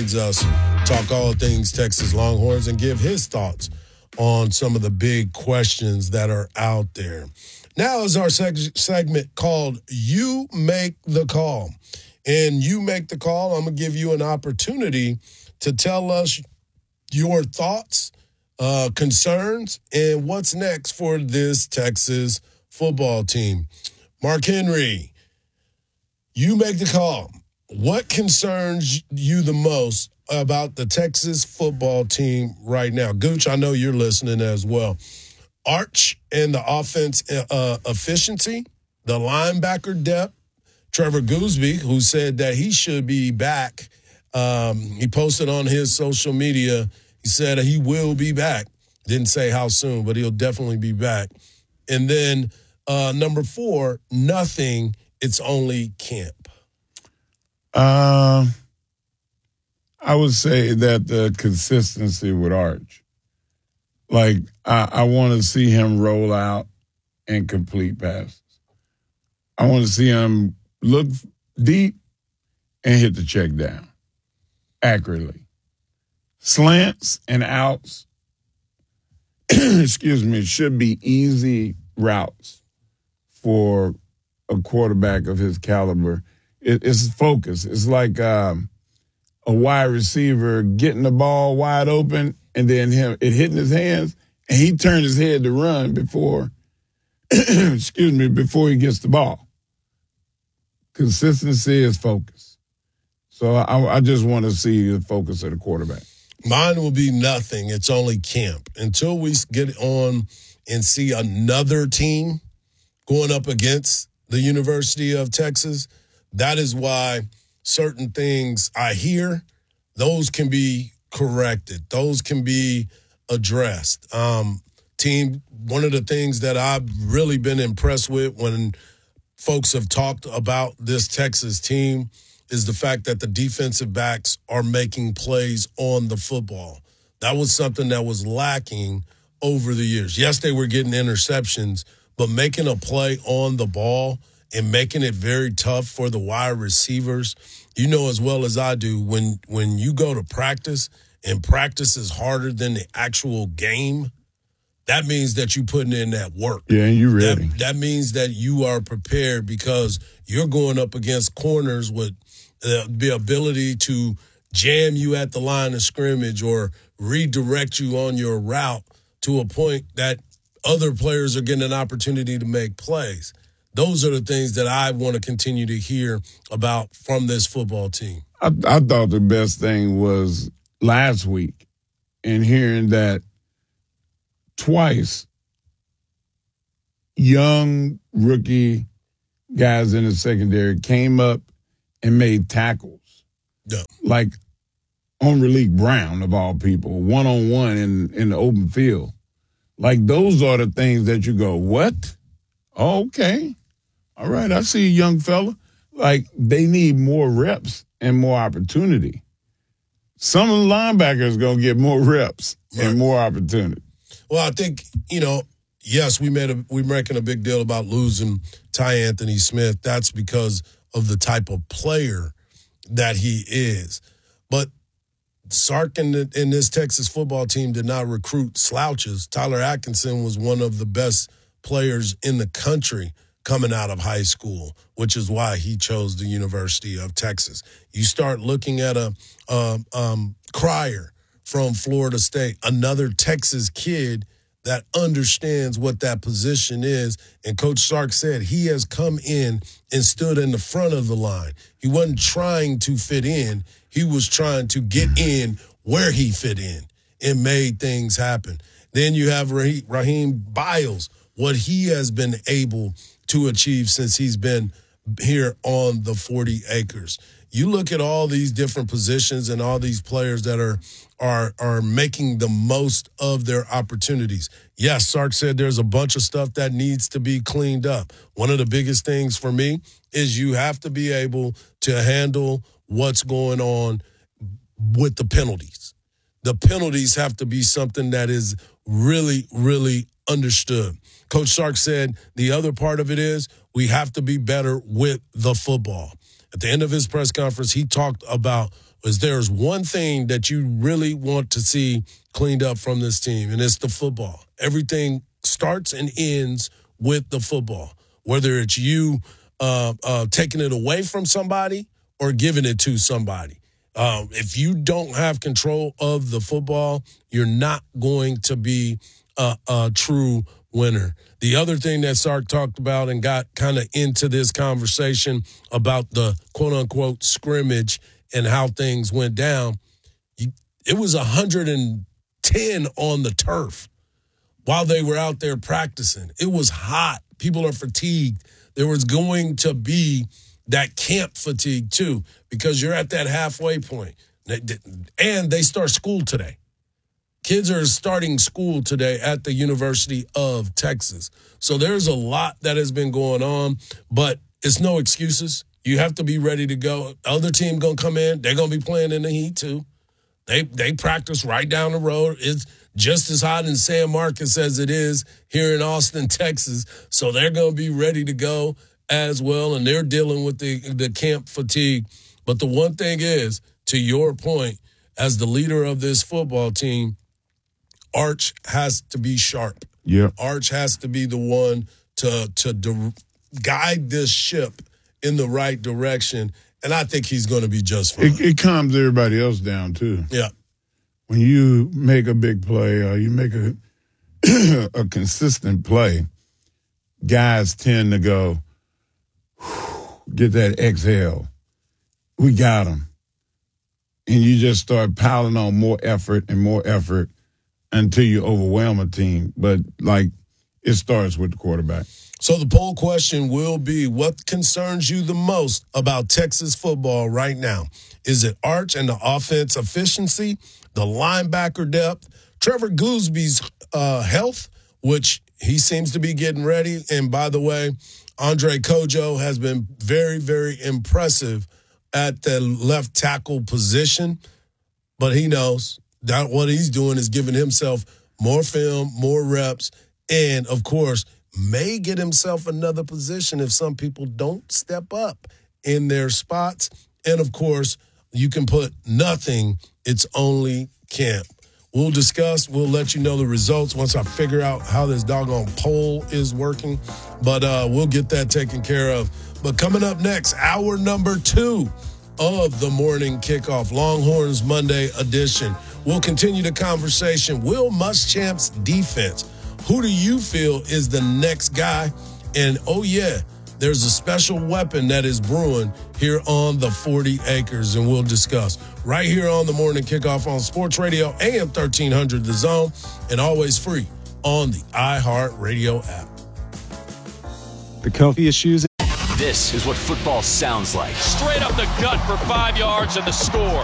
joins us, talk all things Texas Longhorns, and give his thoughts on some of the big questions that are out there. Now is our segment called You Make the Call. And You Make the Call, I'm going to give you an opportunity to tell us your thoughts, concerns, and what's next for this Texas football team. Mark Henry, you make the call. What concerns you the most about the Texas football team right now? Gooch, I know you're listening as well. Arch and the offense efficiency, the linebacker depth. Trevor Gooseby, who said that he should be back. He posted on his social media. He said he will be back. Didn't say how soon, but he'll definitely be back. And then number 4, nothing. It's only camp. I would say that the consistency with Arch. Like, I want to see him roll out and complete passes. I want to see him look deep and hit the check down accurately. Slants and outs, should be easy routes for a quarterback of his caliber. It's focus. It's like a wide receiver getting the ball wide open and then it hitting his hands, and he turned his head to run before he gets the ball. Consistency is focus. So I just want to see the focus of the quarterback. Mine will be nothing. It's only camp. Until we get on and see another team going up against the University of Texas, that is why certain things I hear, those can be corrected. Those can be addressed. Team, one of the things that I've really been impressed with when folks have talked about this Texas team is the fact that the defensive backs are making plays on the football. That was something that was lacking over the years. Yes, they were getting interceptions, but making a play on the ball and making it very tough for the wide receivers. You know as well as I do, when you go to practice and practice is harder than the actual game, that means that you're putting in that work. Yeah, and you're ready. That means that you are prepared because you're going up against corners with the ability to jam you at the line of scrimmage or redirect you on your route to a point that other players are getting an opportunity to make plays. Those are the things that I want to continue to hear about from this football team. I thought the best thing was last week in hearing that twice young rookie guys in the secondary came up and made tackles. Yeah. Like Onrelique Brown, of all people, one-on-one in the open field. Like, those are the things that you go, what? Oh, okay. All right, I see a young fella. Like, they need more reps and more opportunity. Some of the linebackers going to get more reps and more opportunity. Well, I think, yes, we're making a big deal about losing Ty Anthony Smith. That's because of the type of player that he is. But Sark and this Texas football team did not recruit slouches. Tyler Atkinson was one of the best players in the country coming out of high school, which is why he chose the University of Texas. You start looking at a Cryer from Florida State, another Texas kid that understands what that position is. And Coach Sark said he has come in and stood in the front of the line. He wasn't trying to fit in. He was trying to get in where he fit in and made things happen. Then you have Raheem Biles, what he has been able to achieve since he's been here on the 40 acres. You look at all these different positions and all these players that are making the most of their opportunities. Yes, Sark said there's a bunch of stuff that needs to be cleaned up. One of the biggest things for me is you have to be able to handle what's going on with the penalties. The penalties have to be something that is really, really understood. Coach Sark said the other part of it is we have to be better with the football. At the end of his press conference, he talked about is there's one thing that you really want to see cleaned up from this team, and it's the football. Everything starts and ends with the football, whether it's you taking it away from somebody or giving it to somebody. If you don't have control of the football, you're not going to be a true winner. The other thing that Sark talked about and got kind of into this conversation about the quote-unquote scrimmage and how things went down, it was 110 on the turf while they were out there practicing. It was hot. People are fatigued. There was going to be that camp fatigue too, because you're at that halfway point. And they start school today. Kids are starting school today at the University of Texas. So there's a lot that has been going on, but it's no excuses. You have to be ready to go. Other team going to come in. They're going to be playing in the heat too. They practice right down the road. It's just as hot in San Marcos as it is here in Austin, Texas. So they're going to be ready to go as well, and they're dealing with the camp fatigue. But the one thing is, to your point, as the leader of this football team, Arch has to be sharp. Yeah, Arch has to be the one to guide this ship in the right direction, and I think he's going to be just fine. It calms everybody else down, too. Yeah. When you make a big play or you make a consistent play, guys tend to go, get that exhale. We got him. And you just start piling on more effort until you overwhelm a team. But, it starts with the quarterback. So the poll question will be, what concerns you the most about Texas football right now? Is it Arch and the offense efficiency, the linebacker depth, Trevor Goosby's health, which he seems to be getting ready? And by the way, Andre Kojo has been very, very impressive at the left tackle position, but he knows that what he's doing is giving himself more film, more reps, and, of course, may get himself another position if some people don't step up in their spots. And, of course, you can put nothing. It's only camp. We'll discuss. We'll let you know the results once I figure out how this doggone poll is working. But we'll get that taken care of. But coming up next, hour number 2 of the Morning Kickoff, Longhorns Monday edition. We'll continue the conversation. Will Muschamp's defense, who do you feel is the next guy? And, oh, yeah, there's a special weapon that is brewing here on the 40 Acres, and we'll discuss right here on the Morning Kickoff on Sports Radio, AM 1300 The Zone, and always free on the iHeartRadio app. The Kofi shoes. This is what football sounds like. Straight up the gut for 5 yards and the score.